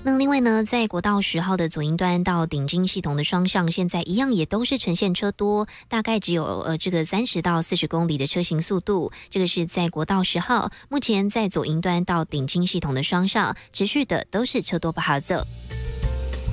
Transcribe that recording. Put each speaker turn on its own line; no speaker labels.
那另外呢，在国道10号的左营端到顶金系统的双向，现在一样也都是呈现车多，大概只有这个30到40公里的车行速度。这个是在国道10号，目前在左营端到顶金系统的双向，持续的都是车多不好走。